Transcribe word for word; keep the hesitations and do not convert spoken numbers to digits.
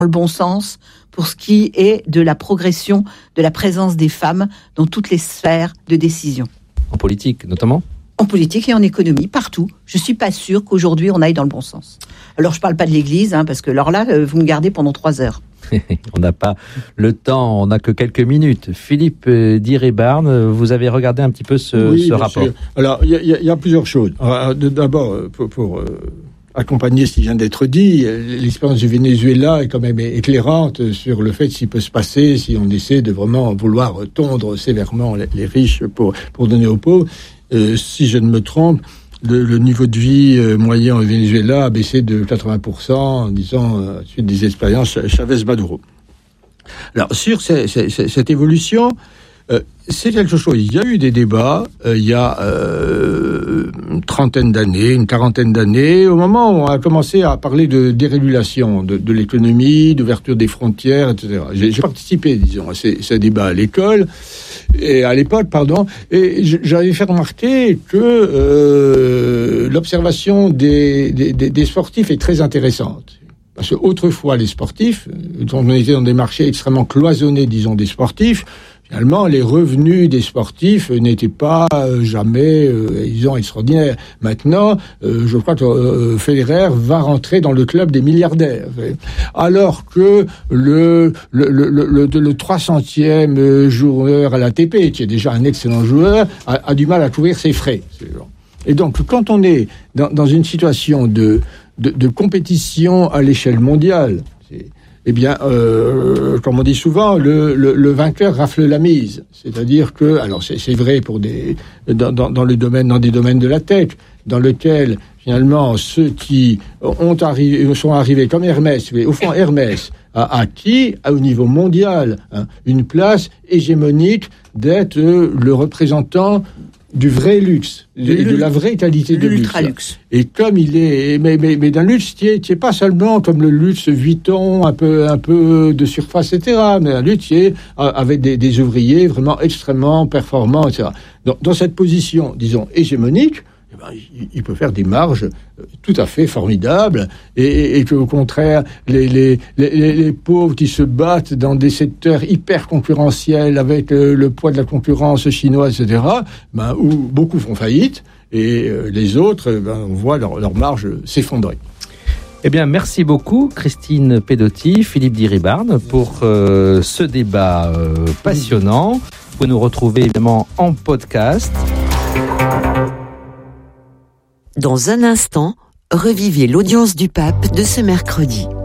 le bon sens pour ce qui est de la progression de la présence des femmes dans toutes les sphères de décision. En politique, notamment ? En politique et en économie, partout. Je ne suis pas sûre qu'aujourd'hui, on aille dans le bon sens. Alors, je ne parle pas de l'Église, hein, parce que alors là, vous me gardez pendant trois heures. On n'a pas le temps, on n'a que quelques minutes. Philippe Diribarne, vous avez regardé un petit peu ce, oui, ce rapport. sûr. Alors, il y, y, y a plusieurs choses. Alors, d'abord, pour... pour euh... accompagner ce qui vient d'être dit, l'expérience du Venezuela est quand même éclairante sur le fait de ce qui peut se passer si on essaie de vraiment vouloir tondre sévèrement les, les riches pour, pour donner aux pauvres. Euh, si je ne me trompe, le, le niveau de vie euh, moyen au Venezuela a baissé de quatre-vingts pour cent, disons, euh, suite des expériences Chavez-Maduro. Alors, sur ces, ces, ces, cette évolution, Euh, c'est quelque chose. Il y a eu des débats euh, il y a euh, une trentaine d'années, une quarantaine d'années, au moment où on a commencé à parler de dérégulation de, de l'économie, d'ouverture des frontières, et cetera. J'ai, j'ai participé, disons, à ces, ces débats à l'école, et à l'époque, pardon, et j'avais fait remarquer que euh, l'observation des, des, des sportifs est très intéressante. Parce que autrefois, les sportifs, on était dans des marchés extrêmement cloisonnés, disons, des sportifs. Finalement, les revenus des sportifs n'étaient pas euh, jamais, euh, disons, extraordinaires. Maintenant, euh, je crois que euh, Federer va rentrer dans le club des milliardaires. Alors que le le le le, le trois centième joueur à l'A T P, qui est déjà un excellent joueur, a, a du mal à couvrir ses frais. Et donc, quand on est dans, dans une situation de, de de compétition à l'échelle mondiale, c'est, eh bien, euh, comme on dit souvent, le, le, le vainqueur rafle la mise. C'est-à-dire que, alors c'est, c'est vrai pour des dans, dans, dans le domaine, dans des domaines de la tech, dans lequel finalement ceux qui ont arrivé, sont arrivés comme Hermès, mais au fond Hermès a acquis au niveau mondial hein, une place hégémonique d'être le représentant du vrai luxe, de, de la vraie qualité de luxe. Luxe. Et comme il est, mais, mais, mais d'un luxe qui est, qui est pas seulement comme le luxe Vuitton, un peu, un peu de surface, et cetera, mais un luxe qui est avec des, des ouvriers vraiment extrêmement performants, et cetera. Dans, dans cette position, disons, hégémonique, eh ben, il, il peut faire des marges tout à fait formidables, et, et, et qu'au contraire, les, les, les, les pauvres qui se battent dans des secteurs hyper concurrentiels avec euh, le poids de la concurrence chinoise, et cetera, ben, où beaucoup font faillite, et euh, les autres, ben, on voit leur, leur marge s'effondrer. Eh bien, merci beaucoup, Christine Pedotti, Philippe Diribarne, pour euh, ce débat euh, passionnant. Vous pouvez nous retrouver évidemment en podcast. Dans un instant, revivez l'audience du pape de ce mercredi.